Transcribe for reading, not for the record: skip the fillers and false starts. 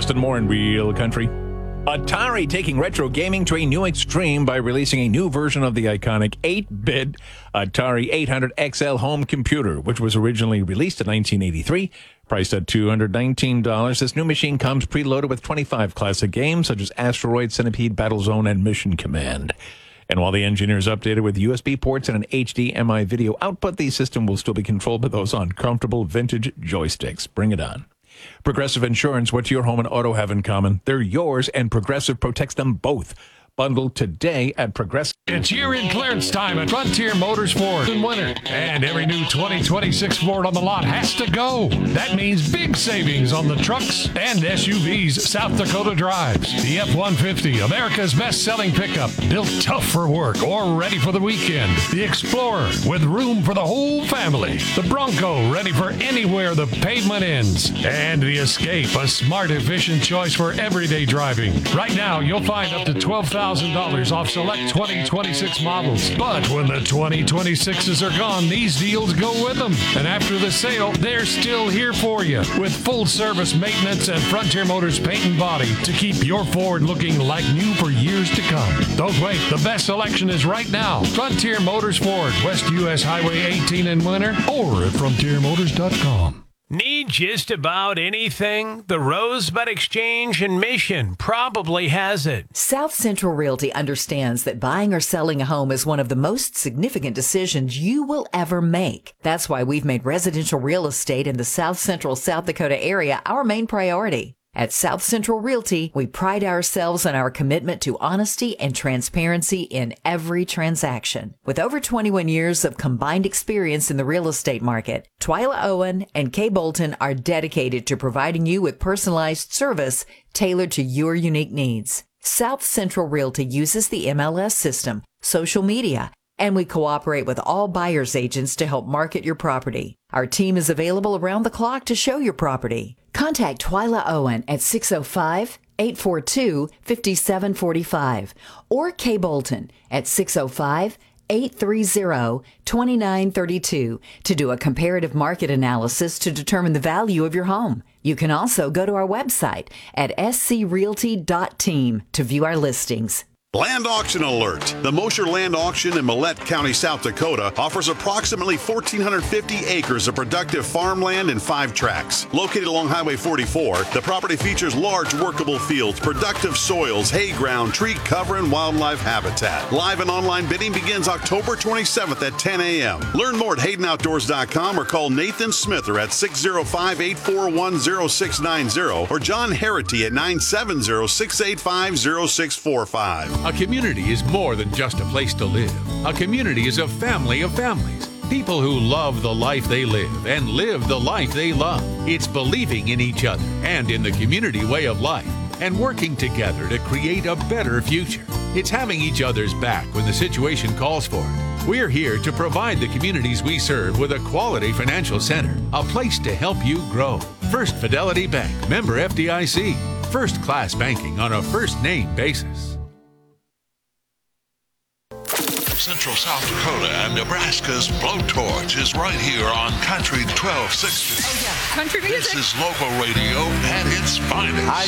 Next and more in Real Country. Atari taking retro gaming to a new extreme by releasing a new version of the iconic 8-bit Atari 800 XL home computer, which was originally released in 1983. Priced at $219, this new machine comes preloaded with 25 classic games such as Asteroid, Centipede, Battlezone, and Mission Command. And while the engine is updated with USB ports and an HDMI video output, the system will still be controlled by those uncomfortable vintage joysticks. Bring it on. Progressive Insurance, what your home and auto have in common? They're yours, and Progressive protects them both. Bundled today at Progressive. It's year-end clearance time at Frontier Motors Ford in winter. And every new 2026 Ford on the lot has to go. That means big savings on the trucks and SUVs South Dakota drives. The F-150, America's best-selling pickup, built tough for work or ready for the weekend. The Explorer, with room for the whole family. The Bronco, ready for anywhere the pavement ends. And the Escape, a smart, efficient choice for everyday driving. Right now, you'll find up to $12,000 off select 2026 models. But when the 2026s are gone, these deals go with them. And after the sale, they're still here for you with full service maintenance and Frontier Motors paint and body to keep your Ford looking like new for years to come. Don't wait. The best selection is right now. Frontier Motors Ford, West US Highway 18 in winter, or at frontiermotors.com. Need just about anything? The Rosebud Exchange in Mission probably has it. South Central Realty understands that buying or selling a home is one of the most significant decisions you will ever make. That's why we've made residential real estate in the South Central South Dakota area our main priority. At South Central Realty, we pride ourselves on our commitment to honesty and transparency in every transaction. With over 21 years of combined experience in the real estate market, Twyla Owen and Kay Bolton are dedicated to providing you with personalized service tailored to your unique needs. South Central Realty uses the MLS system, social media, and we cooperate with all buyer's agents to help market your property. Our team is available around the clock to show your property. Contact Twyla Owen at 605-842-5745 or Kay Bolton at 605-830-2932 to do a comparative market analysis to determine the value of your home. You can also go to our website at screalty.team to view our listings. Land auction alert. The Mosher Land Auction in Millette County, South Dakota offers approximately 1,450 acres of productive farmland in 5 tracts. Located along Highway 44, the property features large workable fields, productive soils, hay ground, tree cover, and wildlife habitat. Live and online bidding begins October 27th at 10 a.m. Learn more at HaydenOutdoors.com or call Nathan Smither at 605-841-0690 or John Harity at 970-685-0645. A community is more than just a place to live. A community is a family of families. People who love the life they live and live the life they love. It's believing in each other and in the community way of life and working together to create a better future. It's having each other's back when the situation calls for it. We're here to provide the communities we serve with a quality financial center, a place to help you grow. First Fidelity Bank, member FDIC. First class banking on a first name basis. Central South Dakota and Nebraska's Blowtorch is right here on Country 1260. Oh, yeah. Country music. This is local radio at its finest. I